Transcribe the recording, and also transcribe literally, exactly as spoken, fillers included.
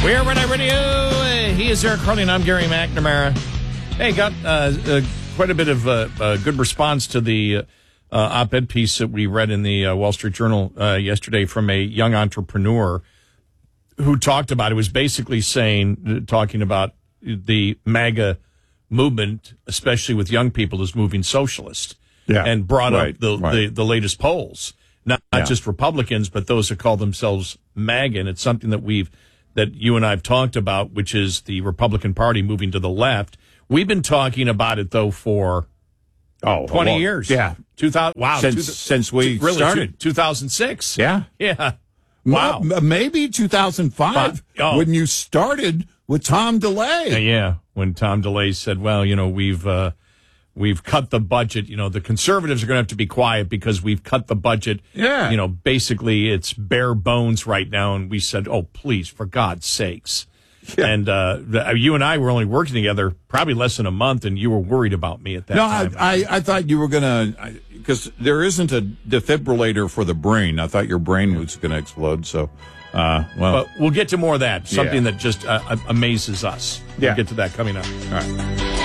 We are Red Eye Radio. He is Eric Carly, and I'm Gary McNamara. Hey, got uh, uh, quite a bit of uh, uh, good response to the uh, op-ed piece that we read in the uh, Wall Street Journal uh, yesterday from a young entrepreneur who talked about it. Was basically saying, talking about the MAGA movement, especially with young people, is moving socialist, yeah, and brought right, up the, right. the, the latest polls. Not, not yeah. just Republicans, but those that call themselves MAGA. And it's something that we've that you and I have talked about, which is the Republican Party moving to the left. We've been talking about it, though, for oh, twenty well, years. Yeah. two thousand, wow. Since, two, since we really, started. two thousand six. Yeah. Yeah. Wow. Well, maybe two thousand five, oh. when you started with Tom DeLay. Yeah, yeah. When Tom DeLay said, well, you know, we've uh, we've cut the budget. You know, the conservatives are going to have to be quiet because we've cut the budget. Yeah. You know, basically it's bare bones right now. And we said, oh, please, for God's sakes. Yeah. And uh, you and I were only working together probably less than a month, and you were worried about me at that no, time. No, I, I, I thought you were going to, because there isn't a defibrillator for the brain. I thought your brain was going to explode. So, uh, well. But we'll get to more of that, something yeah. that just uh, amazes us. Yeah. We'll get to that coming up. All right.